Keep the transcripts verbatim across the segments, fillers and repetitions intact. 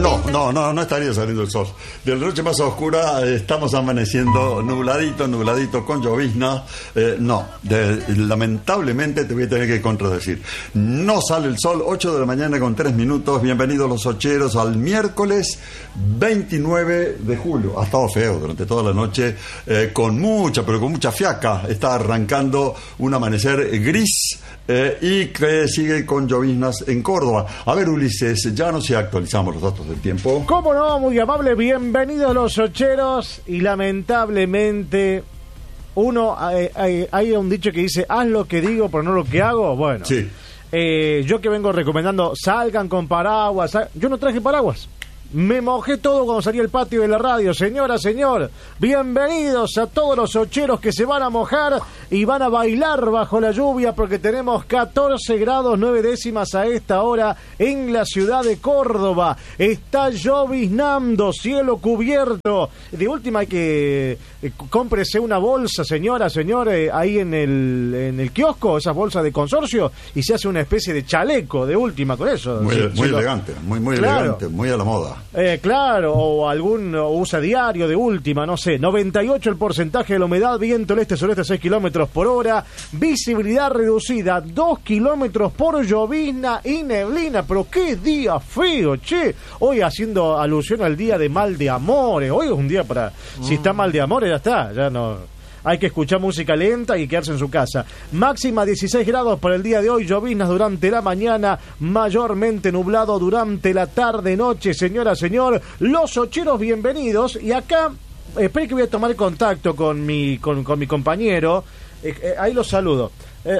No, no, no, no estaría saliendo el sol. De la noche más oscura eh, estamos amaneciendo nubladito, nubladito, con llovizna. Eh, no, de, lamentablemente te voy a tener que contradecir. No sale el sol, ocho de la mañana con tres minutos. Bienvenidos los ocheros al miércoles veintinueve de julio. Ha estado feo durante toda la noche, eh, con mucha, pero con mucha fiaca. Está arrancando un amanecer gris. Eh, y que sigue con lloviznas en Córdoba. A ver, Ulises, ya no se actualizamos los datos del tiempo. ¿Cómo no? Muy amable, bienvenidos los ocheros. Y lamentablemente, uno, hay, hay, hay un dicho que dice, haz lo que digo, pero no lo que hago. Bueno, sí. eh, yo que vengo recomendando, salgan con paraguas. Sal... Yo no traje paraguas. Me mojé todo cuando salí al patio de la radio. Señora, señor, bienvenidos a todos los ocheros que se van a mojar y van a bailar bajo la lluvia, porque tenemos catorce grados nueve décimas a esta hora en la ciudad de Córdoba. Está lloviznando, cielo cubierto. De última hay que eh, cómprese una bolsa, señora, señor, eh, ahí en el, en el kiosco, esas bolsas de consorcio, y se hace una especie de chaleco de última con eso. Muy, sí, muy sí, elegante, muy, muy claro. elegante, muy a la moda. Eh, claro, o algún o usa diario de última, no sé. noventa y ocho el porcentaje de la humedad, viento del este-sureste seis kilómetros por hora, visibilidad reducida dos kilómetros por llovizna y neblina. Pero qué día feo, che. Hoy haciendo alusión al día de mal de amores. Hoy es un día para, mm. si está mal de amores, ya está, ya no... Hay que escuchar música lenta y quedarse en su casa. Máxima dieciséis grados para el día de hoy. Lloviznas durante la mañana. Mayormente nublado durante la tarde-noche. Señora, señor. Los ocheros, bienvenidos. Y acá, espere que voy a tomar contacto con mi, con, con mi compañero. Eh, eh, ahí los saludo. Eh,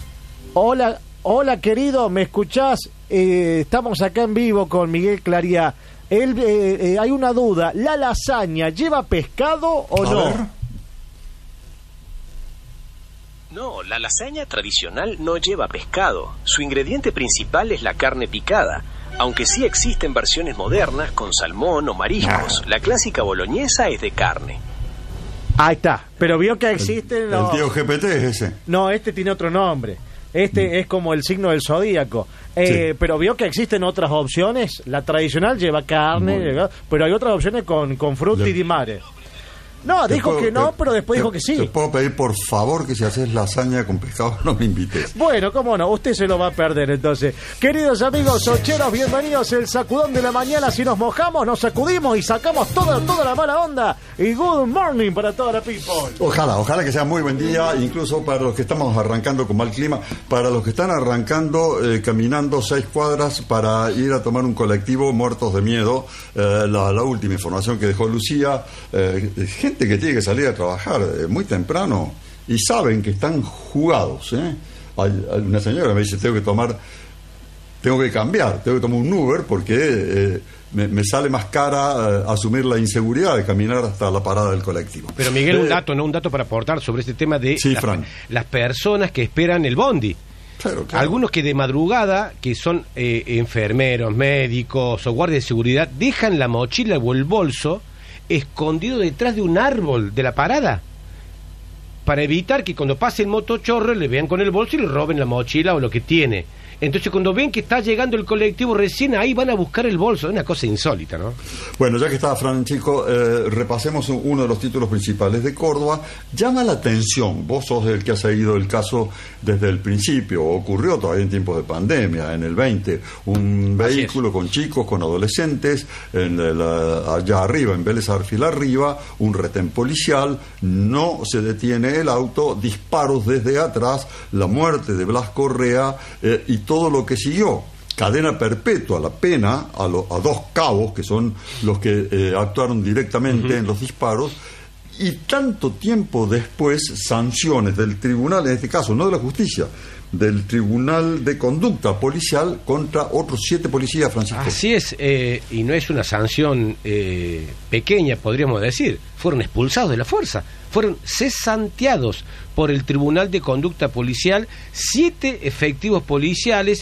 hola, hola querido, ¿me escuchás? Eh, estamos acá en vivo con Miguel Claría. Él, eh, eh, hay una duda. ¿La lasaña lleva pescado o a no? Ver. No, la lasaña tradicional no lleva pescado. Su ingrediente principal es la carne picada, aunque sí existen versiones modernas con salmón o mariscos. La clásica boloñesa es de carne. Ahí está, pero vio que existen... El, no, el tío G P T es ese. No, este tiene otro nombre. Este mm. es como el signo del zodíaco. Eh, sí. Pero vio que existen otras opciones. La tradicional lleva carne, lleva, pero hay otras opciones con, con frutti di mare. No, dijo puedo, que no, te, pero después te, dijo que sí. Te puedo pedir, por favor, que si haces lasaña con pescado no me invites. Bueno, cómo no, usted se lo va a perder entonces. Queridos amigos ocheros, bienvenidos el sacudón de la mañana. Si nos mojamos, nos sacudimos y sacamos toda, toda la mala onda. Y good morning para toda la people. Ojalá, ojalá que sea muy buen día, incluso para los que estamos arrancando con mal clima, para los que están arrancando, eh, caminando seis cuadras para ir a tomar un colectivo, muertos de miedo. Eh, la, la última información que dejó Lucía, eh, gente que tiene que salir a trabajar eh, muy temprano y saben que están jugados, ¿eh? Hay, hay una señora me dice, tengo que tomar, tengo que cambiar, tengo que tomar un Uber porque eh, me, me sale más cara eh, asumir la inseguridad de caminar hasta la parada del colectivo. Pero Miguel, eh, un dato, ¿no? Un dato para aportar sobre este tema de sí, las, Fran. las personas que esperan el bondi. Claro, claro. Algunos que de madrugada, que son eh, enfermeros, médicos o guardias de seguridad, dejan la mochila o el bolso escondido detrás de un árbol de la parada para evitar que cuando pase el motochorro le vean con el bolso y le roben la mochila o lo que tiene. Entonces cuando ven que está llegando el colectivo, recién ahí van a buscar el bolso. Es una cosa insólita, ¿no? Bueno, ya que está Franchico, eh, repasemos uno de los títulos principales de Córdoba. Llama la atención, vos sos el que ha seguido el caso desde el principio. Ocurrió todavía en tiempos de pandemia, en el veinte, un vehículo con chicos, con adolescentes, en la, allá arriba, en Vélez Arfiel arriba, un retén policial, no se detiene el auto, disparos desde atrás, la muerte de Blas Correa eh, y todo lo que siguió. Cadena perpetua, la pena a, lo, a dos cabos, que son los que eh, actuaron directamente uh-huh. en los disparos, y tanto tiempo después, sanciones del tribunal, en este caso no de la justicia, del Tribunal de Conducta Policial contra otros siete policías, Francisco. Así es, eh, y no es una sanción eh, pequeña, podríamos decir. Fueron expulsados de la fuerza, fueron cesanteados por el Tribunal de Conducta Policial, siete efectivos policiales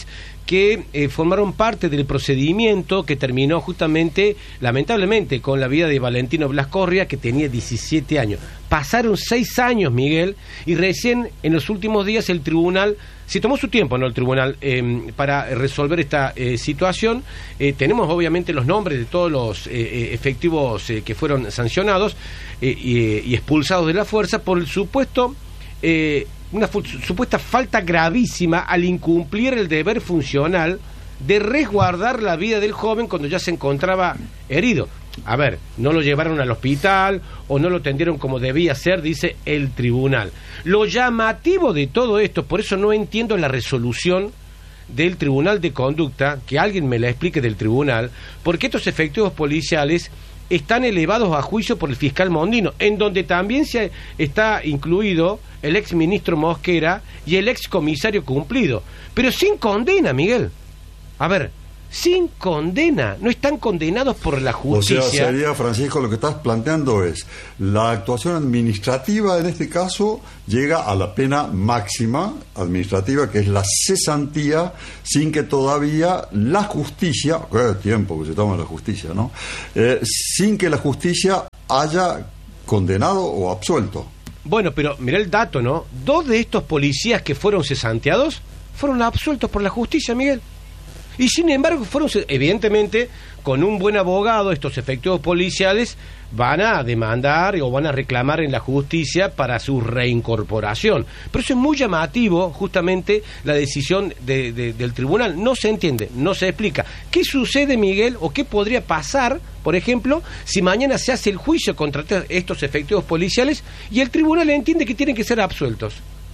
que eh, formaron parte del procedimiento que terminó justamente, lamentablemente, con la vida de Valentino Blascorria, que tenía diecisiete años. Pasaron seis años, Miguel, y recién en los últimos días el tribunal, se tomó su tiempo, ¿no? El tribunal, eh, para resolver esta eh, situación. Eh, tenemos obviamente los nombres de todos los eh, efectivos eh, que fueron sancionados eh, y, y expulsados de la fuerza por el supuesto... Eh, una fu- supuesta falta gravísima al incumplir el deber funcional de resguardar la vida del joven cuando ya se encontraba herido. A ver, no lo llevaron al hospital o no lo atendieron como debía ser, dice el tribunal. Lo llamativo de todo esto, por eso no entiendo la resolución del Tribunal de Conducta, que alguien me la explique del tribunal, porque estos efectivos policiales están elevados a juicio por el fiscal Mondino, en donde también se está incluido el ex ministro Mosquera y el ex comisario Cumplido, pero sin condena, Miguel. A ver, sin condena, no están condenados por la justicia. O sea, sería, Francisco, lo que estás planteando es, la actuación administrativa en este caso llega a la pena máxima administrativa, que es la cesantía, sin que todavía la justicia, qué tiempo que se toma la justicia, ¿no? Eh, sin que la justicia haya condenado o absuelto. Bueno, pero mira el dato, ¿no? Dos de estos policías que fueron cesanteados fueron absueltos por la justicia, Miguel. Y sin embargo, fueron, evidentemente, con un buen abogado, estos efectivos policiales van a demandar o van a reclamar en la justicia para su reincorporación. Pero eso es muy llamativo, justamente, la decisión de, de, del tribunal. No se entiende, no se explica. ¿Qué sucede, Miguel, o qué podría pasar, por ejemplo, si mañana se hace el juicio contra estos efectivos policiales y el tribunal entiende que tienen que ser absueltos?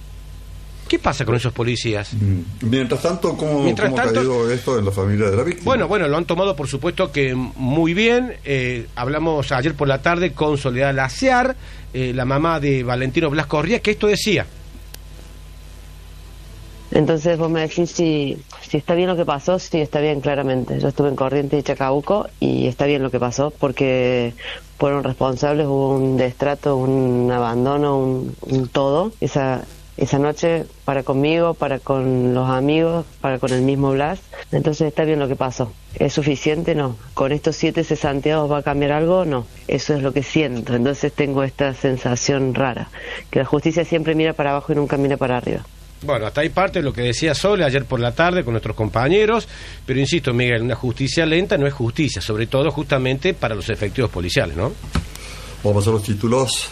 ¿Qué pasa con esos policías? Mientras tanto, ¿cómo, Mientras ¿cómo tanto, ha caído esto en la familia de la víctima? Bueno, bueno, lo han tomado, por supuesto, que muy bien. Eh, hablamos ayer por la tarde con Soledad Laciar, eh, la mamá de Valentino Blascorria, que esto decía. Entonces vos me decís si, si está bien lo que pasó. Sí, está bien, claramente. Yo estuve en Corrientes y Chacabuco y está bien lo que pasó porque fueron responsables, hubo un destrato, un abandono, un, un todo. Esa... Esa noche, para conmigo, para con los amigos, para con el mismo Blas. Entonces está bien lo que pasó. ¿Es suficiente? No. ¿Con estos siete cesanteados va a cambiar algo? No. Eso es lo que siento. Entonces tengo esta sensación rara, que la justicia siempre mira para abajo y nunca mira para arriba. Bueno, hasta ahí parte de lo que decía Sole ayer por la tarde con nuestros compañeros, pero insisto, Miguel, una justicia lenta no es justicia, sobre todo justamente para los efectivos policiales, ¿no? Vamos a los títulos.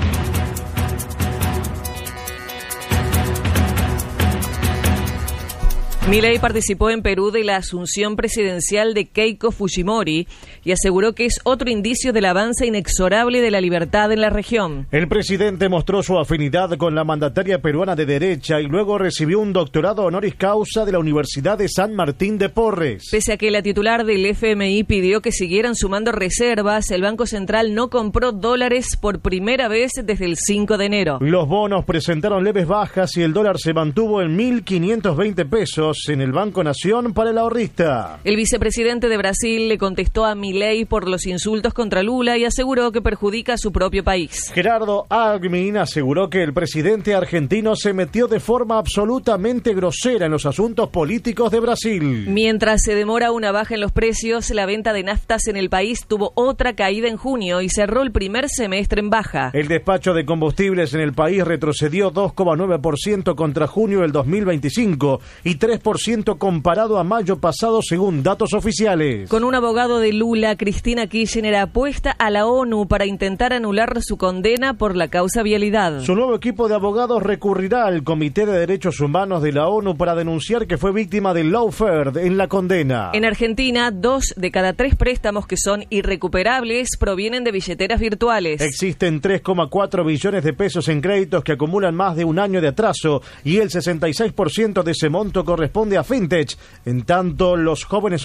Milei participó en Perú de la asunción presidencial de Keiko Fujimori y aseguró que es otro indicio del avance inexorable de la libertad en la región. El presidente mostró su afinidad con la mandataria peruana de derecha y luego recibió un doctorado honoris causa de la Universidad de San Martín de Porres. Pese a que la titular del F M I pidió que siguieran sumando reservas, el Banco Central no compró dólares por primera vez desde el cinco de enero. Los bonos presentaron leves bajas y el dólar se mantuvo en mil quinientos veinte pesos en el Banco Nación para el ahorrista. El vicepresidente de Brasil le contestó a Milei por los insultos contra Lula y aseguró que perjudica a su propio país. Gerardo Alckmin aseguró que el presidente argentino se metió de forma absolutamente grosera en los asuntos políticos de Brasil. Mientras se demora una baja en los precios, la venta de naftas en el país tuvo otra caída en junio y cerró el primer semestre en baja. El despacho de combustibles en el país retrocedió dos coma nueve por ciento contra junio del dos mil veinticinco y tres por ciento comparado a mayo pasado según datos oficiales. Con un abogado de Lula, Cristina Kirchner apuesta a la ONU para intentar anular su condena por la causa vialidad. Su nuevo equipo de abogados recurrirá al Comité de Derechos Humanos de la ONU para denunciar que fue víctima de lawfare en la condena. En Argentina, dos de cada tres préstamos que son irrecuperables provienen de billeteras virtuales. Existen tres coma cuatro billones de pesos en créditos que acumulan más de un año de atraso y el sesenta y seis por ciento de ese monto corresponde a fintech. En tanto, los jóvenes